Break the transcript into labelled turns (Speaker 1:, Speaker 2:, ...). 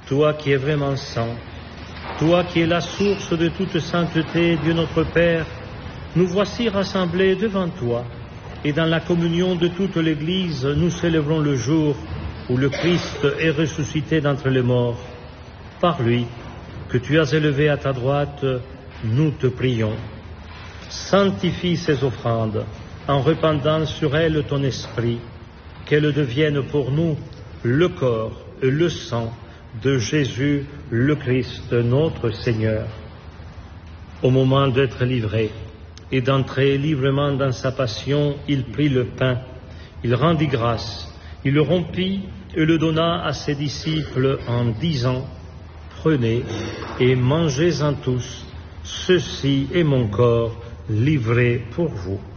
Speaker 1: toi qui es vraiment saint, toi qui es la source de toute sainteté, Dieu notre Père, nous voici rassemblés devant toi, et dans la communion de toute l'Église, nous célébrons le jour où le Christ est ressuscité d'entre les morts. Par lui, que tu as élevé à ta droite, nous te prions. Sanctifie ces offrandes, en répandant sur elles ton esprit, qu'elles deviennent pour nous le corps et le sang de Jésus, le Christ, notre Seigneur. Au moment d'être livré et d'entrer librement dans sa passion, il prit le pain, il rendit grâce, il le rompit et le donna à ses disciples en disant : Prenez et mangez-en tous, ceci est mon corps livré pour vous.